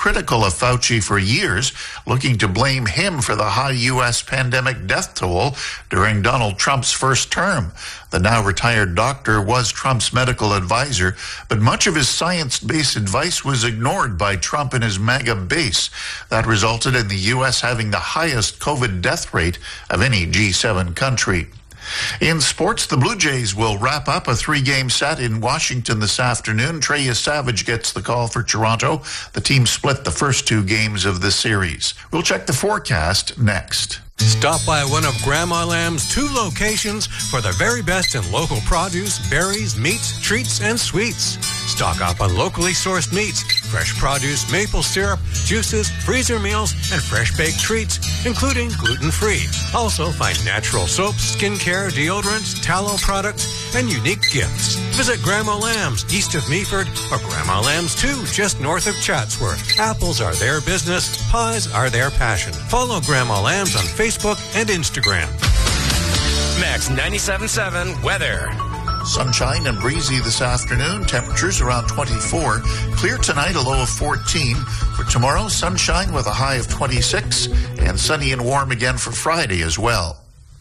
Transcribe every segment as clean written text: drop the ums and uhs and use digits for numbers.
critical of Fauci for years, looking to blame him for the high U.S. pandemic death toll during Donald Trump's first term. The now retired doctor was Trump's medical advisor, but much of his science-based advice was ignored by Trump and his MAGA base. That resulted in the U.S. having the highest COVID death rate of any G7 country. In sports, the Blue Jays will wrap up a 3-game set in Washington this afternoon. Trey Savage gets the call for Toronto. The team split the first 2 games of the series. We'll check the forecast next. Stop by one of Grandma Lamb's 2 locations for the very best in local produce, berries, meats, treats, and sweets. Stock up on locally sourced meats, fresh produce, maple syrup, juices, freezer meals, and fresh baked treats, including gluten-free. Also find natural soaps, skincare, deodorants, tallow products, and unique gifts. Visit Grandma Lamb's east of Meaford or Grandma Lamb's 2 just north of Chatsworth. Apples are their business, pies are their passion. Follow Grandma Lamb's on Facebook and Instagram. Max 97.7 weather. Sunshine and breezy this afternoon. Temperatures around 24. Clear tonight, a low of 14. For tomorrow, sunshine with a high of 26. And sunny and warm again for Friday as well.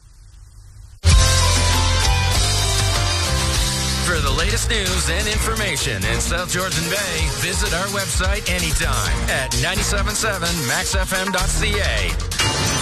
For the latest news and information in South Georgian Bay, visit our website anytime at 97.7maxfm.ca.